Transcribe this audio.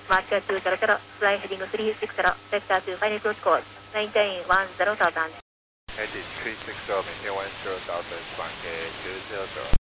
Marker 200, fly heading 360, vector to final approach course, maintain 10,000. Heading 360, maintain 10,000, Swank 200.